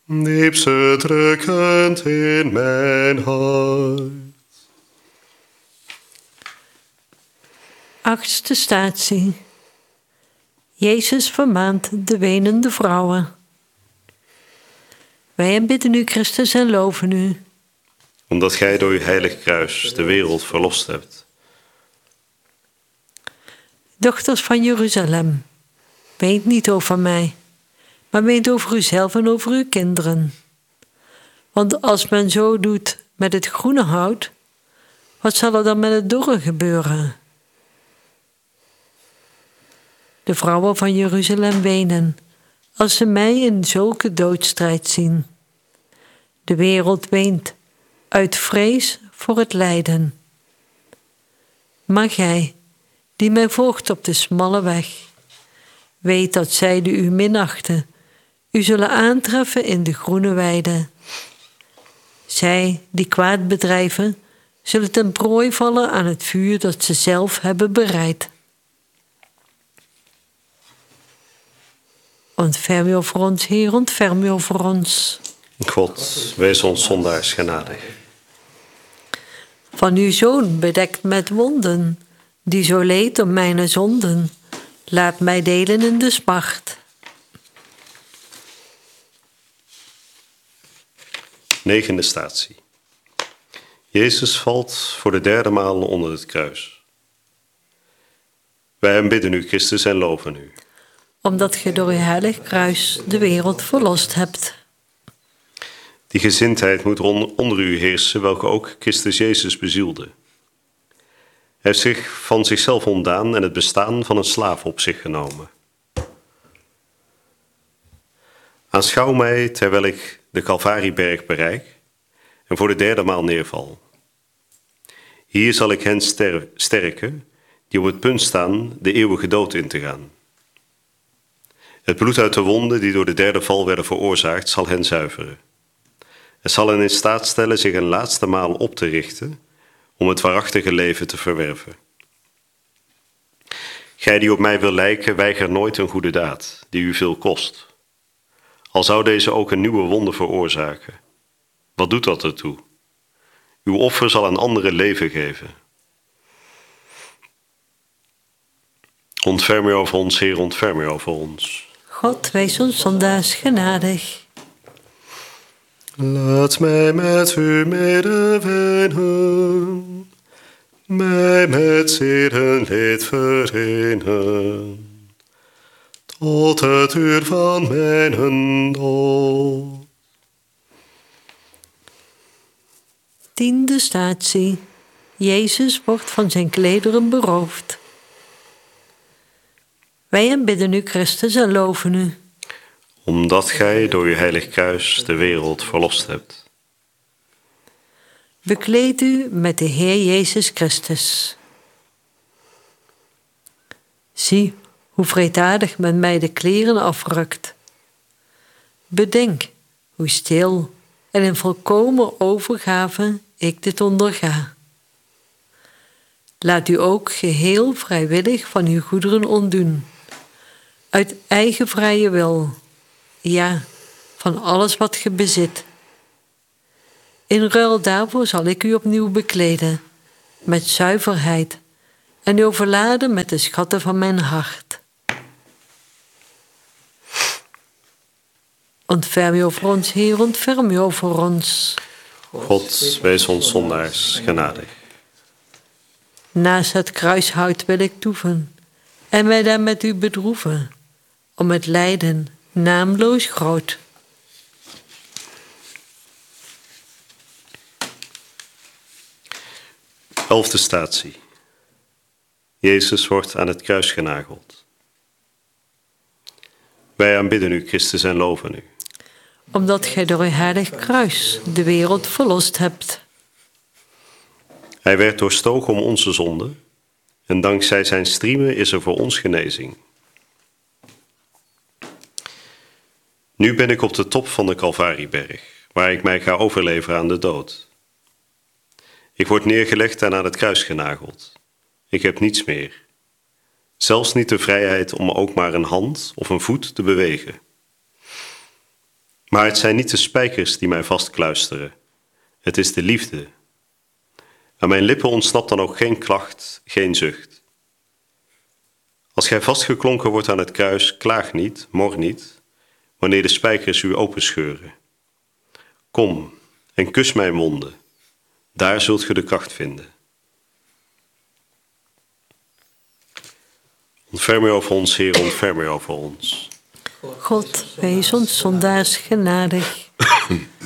diepste drukkend in mijn hart. 8e statie. Jezus vermaant de wenende vrouwen. Wij aanbidden u, Christus, en loven u. Omdat gij door uw heilig kruis de wereld verlost hebt. Dochters van Jeruzalem, weent niet over mij, maar weent over uzelf en over uw kinderen. Want als men zo doet met het groene hout, wat zal er dan met het dorre gebeuren? De vrouwen van Jeruzalem wenen, als ze mij in zulke doodstrijd zien. De wereld weent, uit vrees voor het lijden. Maar gij, die mij volgt op de smalle weg, weet dat zij die u minachten, u zullen aantreffen in de groene weide. Zij die kwaad bedrijven, zullen ten prooi vallen aan het vuur dat ze zelf hebben bereid. Ontferm u over ons, Heer, ontferm u over ons. God, wees ons zondaars genadig. Van uw Zoon bedekt met wonden, die zo leed om mijn zonden, laat mij delen in de smart. 9e statie. Jezus valt voor de 3e maal onder het kruis. Wij aanbidden u, Christus, en loven u. Omdat gij door uw heilig kruis de wereld verlost hebt. Die gezindheid moet onder u heersen, welke ook Christus Jezus bezielde. Hij heeft zich van zichzelf ontdaan en het bestaan van een slaaf op zich genomen. Aanschouw mij terwijl ik de Calvarieberg bereik en voor de 3e maal neerval. Hier zal ik hen sterken die op het punt staan de eeuwige dood in te gaan. Het bloed uit de wonden die door de 3e val werden veroorzaakt zal hen zuiveren. Het zal hen in staat stellen zich een laatste maal op te richten om het waarachtige leven te verwerven. Gij die op mij wil lijken, weiger nooit een goede daad, die u veel kost. Al zou deze ook een nieuwe wonde veroorzaken. Wat doet dat ertoe? Uw offer zal aan anderen leven geven. Ontferm u over ons, Heer, ontferm u over ons. God, wees ons zondaars genadig. Laat mij met u medewenen, mij met zedenleed verenen, tot het uur van mijn dood. 10e statie. Jezus wordt van zijn klederen beroofd. Wij aanbidden u, Christus, en loven u. Omdat gij door uw heilig kruis de wereld verlost hebt. Bekleed u met de Heer Jezus Christus. Zie hoe wreedaardig men mij de kleren afrukt. Bedenk hoe stil en in volkomen overgave ik dit onderga. Laat u ook geheel vrijwillig van uw goederen ontdoen, uit eigen vrije wil, ja, van alles wat ge bezit. In ruil daarvoor zal ik u opnieuw bekleden met zuiverheid en u overladen met de schatten van mijn hart. Ontferm u over ons, Heer, ontferm u over ons. God, wees ons zondaars genadig. Naast het kruishout wil ik toeven en mij daar met u bedroeven, om het lijden naamloos groot. Elfde statie. Jezus wordt aan het kruis genageld. Wij aanbidden u, Christus, en loven u. Omdat gij door uw heilig kruis de wereld verlost hebt. Hij werd doorstoken om onze zonden en dankzij zijn striemen is er voor ons genezing. Nu ben ik op de top van de Calvarieberg, waar ik mij ga overleveren aan de dood. Ik word neergelegd en aan het kruis genageld. Ik heb niets meer. Zelfs niet de vrijheid om ook maar een hand of een voet te bewegen. Maar het zijn niet de spijkers die mij vastkluisteren. Het is de liefde. Aan mijn lippen ontsnapt dan ook geen klacht, geen zucht. Als gij vastgeklonken wordt aan het kruis, klaag niet, mor niet, wanneer de spijkers u openscheuren. Kom en kus mijn wonden, daar zult ge de kracht vinden. Ontferm u over ons, Heer, ontferm u over ons. God, wees ons zondaars genadig.